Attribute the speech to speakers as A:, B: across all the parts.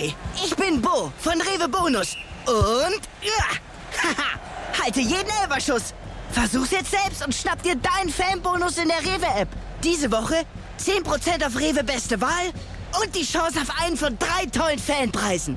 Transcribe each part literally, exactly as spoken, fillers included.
A: Hi, ich bin Bo von Rewe Bonus. Und ja, haha, halte jeden Elferschuss. Versuch's jetzt selbst und schnapp dir deinen Fanbonus in der Rewe-App. Diese Woche zehn Prozent auf Rewe Beste Wahl und die Chance auf einen von drei tollen Fanpreisen.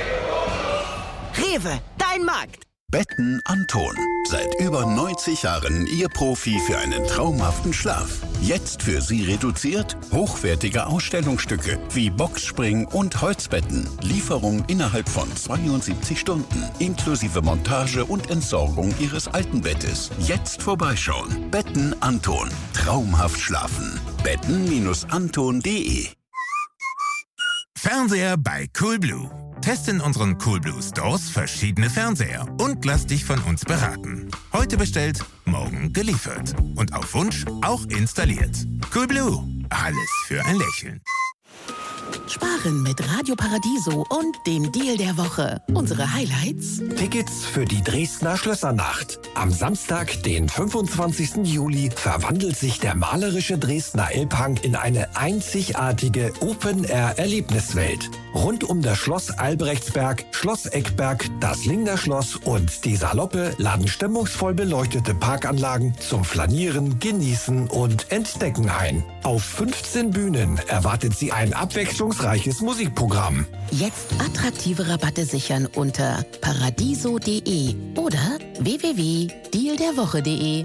A: Rewe, dein Markt.
B: Betten Anton. Seit über neunzig Jahren Ihr Profi für einen traumhaften Schlaf. Jetzt für Sie reduziert hochwertige Ausstellungsstücke wie Boxspring und Holzbetten. Lieferung innerhalb von zweiundsiebzig Stunden. Inklusive Montage und Entsorgung Ihres alten Bettes. Jetzt vorbeischauen. Betten Anton. Traumhaft schlafen. betten Anton punkt de.
C: Fernseher bei Coolblue. Teste in unseren Coolblue Stores verschiedene Fernseher und lass dich von uns beraten. Heute bestellt, morgen geliefert. Und auf Wunsch auch installiert. Coolblue. Alles für ein Lächeln.
D: Sparen mit Radio Paradiso und dem Deal der Woche. Unsere Highlights:
E: Tickets für die Dresdner Schlössernacht. Am Samstag, den fünfundzwanzigsten Juli, verwandelt sich der malerische Dresdner Elbhang in eine einzigartige Open-Air-Erlebniswelt. Rund um das Schloss Albrechtsberg, Schloss Eckberg, das Lingner Schloss und die Saloppe laden stimmungsvoll beleuchtete Parkanlagen zum Flanieren, Genießen und Entdecken ein. Auf fünfzehn Bühnen erwartet Sie ein abwechslungsreiches Musikprogramm.
D: Jetzt attraktive Rabatte sichern unter paradiso punkt de oder w w w punkt deal der woche punkt de.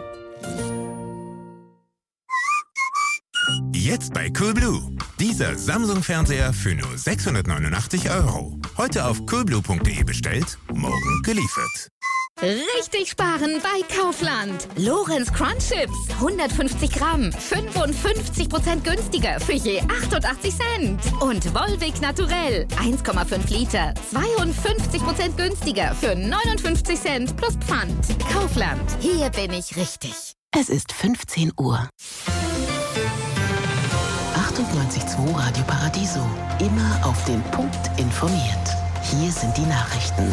C: Jetzt bei Coolblue. Dieser Samsung-Fernseher für nur sechshundertneunundachtzig Euro. Heute auf coolblue punkt de bestellt, morgen geliefert.
F: Richtig sparen bei Kaufland. Lorenz Crunch Chips, hundertfünfzig Gramm, fünfundfünfzig Prozent günstiger für je achtundachtzig Cent. Und Volvic Naturell, eins Komma fünf Liter, zweiundfünfzig Prozent günstiger für neunundfünfzig Cent plus Pfand. Kaufland, hier bin ich richtig.
D: Es ist fünfzehn Uhr. achtundneunzig Komma zwei Radio Paradiso. Immer auf den Punkt informiert. Hier sind die Nachrichten.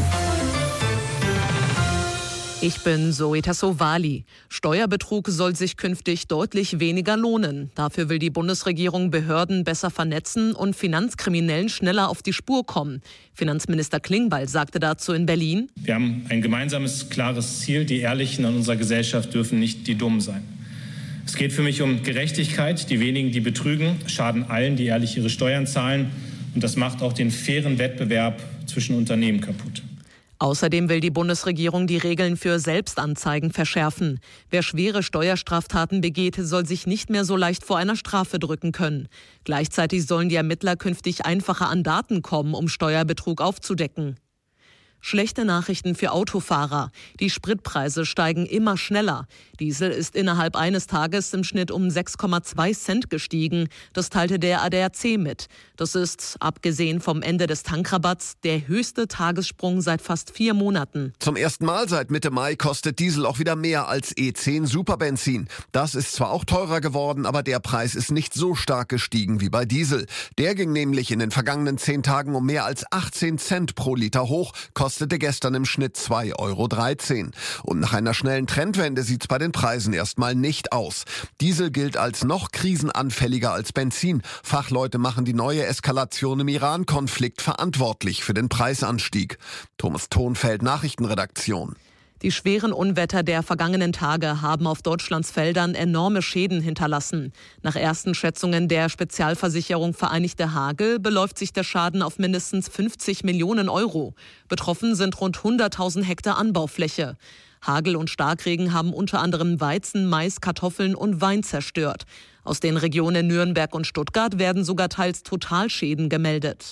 G: Ich bin Zoe Tassovali. Steuerbetrug soll sich künftig deutlich weniger lohnen. Dafür will die Bundesregierung Behörden besser vernetzen und Finanzkriminellen schneller auf die Spur kommen. Finanzminister Klingbeil sagte dazu in Berlin:
H: Wir haben ein gemeinsames, klares Ziel. Die Ehrlichen in unserer Gesellschaft dürfen nicht die Dummen sein. Es geht für mich um Gerechtigkeit. Die wenigen, die betrügen, schaden allen, die ehrlich ihre Steuern zahlen. Und das macht auch den fairen Wettbewerb zwischen Unternehmen kaputt.
G: Außerdem will die Bundesregierung die Regeln für Selbstanzeigen verschärfen. Wer schwere Steuerstraftaten begeht, soll sich nicht mehr so leicht vor einer Strafe drücken können. Gleichzeitig sollen die Ermittler künftig einfacher an Daten kommen, um Steuerbetrug aufzudecken. Schlechte Nachrichten für Autofahrer. Die Spritpreise steigen immer schneller. Diesel ist innerhalb eines Tages im Schnitt um sechs Komma zwei Cent gestiegen. Das teilte der A D A C mit. Das ist, abgesehen vom Ende des Tankrabatts, der höchste Tagessprung seit fast vier Monaten.
I: Zum ersten Mal seit Mitte Mai kostet Diesel auch wieder mehr als E zehn Superbenzin. Das ist zwar auch teurer geworden, aber der Preis ist nicht so stark gestiegen wie bei Diesel. Der ging nämlich in den vergangenen zehn Tagen um mehr als achtzehn Cent pro Liter hoch, kostete gestern im Schnitt zwei Euro dreizehn. Und nach einer schnellen Trendwende sieht's bei den Preisen erstmal nicht aus. Diesel gilt als noch krisenanfälliger als Benzin. Fachleute machen die neue Eskalation im Iran-Konflikt verantwortlich für den Preisanstieg. Thomas Thonfeld, Nachrichtenredaktion.
G: Die schweren Unwetter der vergangenen Tage haben auf Deutschlands Feldern enorme Schäden hinterlassen. Nach ersten Schätzungen der Spezialversicherung Vereinigte Hagel beläuft sich der Schaden auf mindestens fünfzig Millionen Euro. Betroffen sind rund hunderttausend Hektar Anbaufläche. Hagel und Starkregen haben unter anderem Weizen, Mais, Kartoffeln und Wein zerstört. Aus den Regionen Nürnberg und Stuttgart werden sogar teils Totalschäden gemeldet.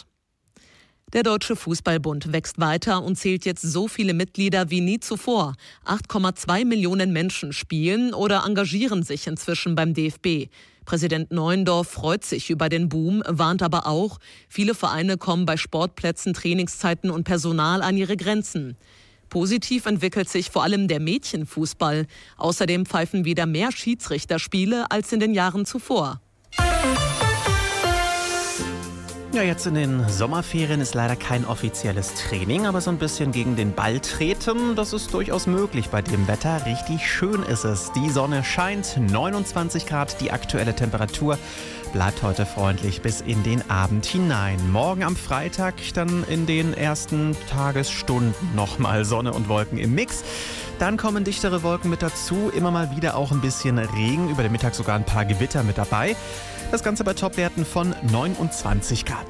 G: Der Deutsche Fußballbund wächst weiter und zählt jetzt so viele Mitglieder wie nie zuvor. acht Komma zwei Millionen Menschen spielen oder engagieren sich inzwischen beim D F B. Präsident Neuendorf freut sich über den Boom, warnt aber auch, viele Vereine kommen bei Sportplätzen, Trainingszeiten und Personal an ihre Grenzen. Positiv entwickelt sich vor allem der Mädchenfußball. Außerdem pfeifen wieder mehr Schiedsrichterspiele als in den Jahren zuvor.
J: Ja, jetzt in den Sommerferien ist leider kein offizielles Training, aber so ein bisschen gegen den Ball treten, das ist durchaus möglich bei dem Wetter. Richtig schön ist es. Die Sonne scheint, neunundzwanzig Grad, die aktuelle Temperatur bleibt heute freundlich bis in den Abend hinein. Morgen am Freitag dann in den ersten Tagesstunden nochmal Sonne und Wolken im Mix. Dann kommen dichtere Wolken mit dazu, immer mal wieder auch ein bisschen Regen, über den Mittag sogar ein paar Gewitter mit dabei. Das Ganze bei Topwerten von neunundzwanzig Grad.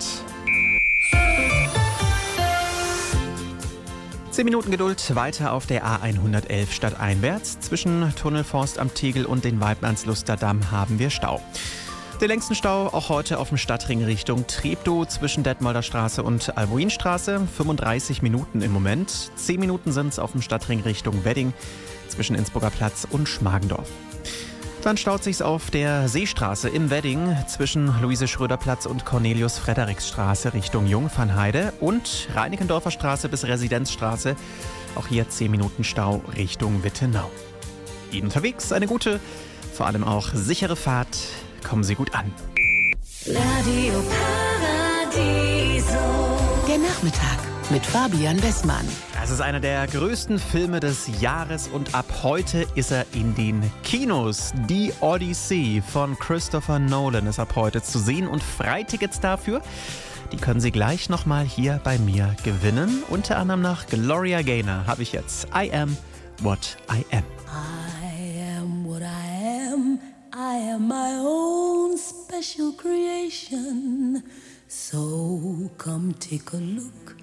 J: Zehn Minuten Geduld, weiter auf der A hundertelf stadteinwärts. Zwischen Tunnelforst am Tegel und den Weidmannslusterdamm haben wir Stau. Den längsten Stau auch heute auf dem Stadtring Richtung Treptow zwischen Detmolder Straße und Albuinstraße. fünfunddreißig Minuten im Moment. zehn Minuten sind es auf dem Stadtring Richtung Wedding zwischen Innsbrucker Platz und Schmargendorf. Dann staut sich's auf der Seestraße im Wedding zwischen Luise-Schröder-Platz und Cornelius-Fredericks-Straße Richtung Jungfernheide und Reinickendorfer Straße bis Residenzstraße. Auch hier zehn Minuten Stau Richtung Wittenau. Ihnen unterwegs eine gute, vor allem auch sichere Fahrt. Kommen Sie gut an.
D: Radio Paradiso. Der Nachmittag mit Fabian Westmann.
J: Das ist einer der größten Filme des Jahres und ab heute ist er in den Kinos. Die Odyssey von Christopher Nolan ist ab heute zu sehen und Freitickets dafür, die können Sie gleich nochmal hier bei mir gewinnen. Unter anderem nach Gloria Gaynor habe ich jetzt I Am What I Am.
K: I am what I am. I am my own special creation. So come take a look